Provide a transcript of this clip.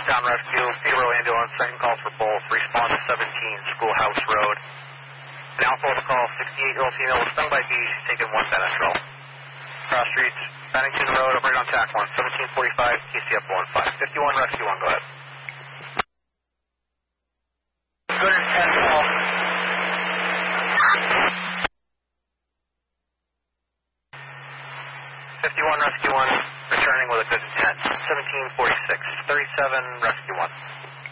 Down rescue, Figaro ambulance, second call for both. Response 17, Schoolhouse Road. Now protocol, 68-year-old female was stung by bees. She's taken 1 Benadryl. Cross streets, Bennington Road, operating on TAC 1, 1745, KCF 15. 51 rescue 1, go ahead. Good as 10 call. 51 rescue 1, returning with a good intent. 1746, 37 rescue 1.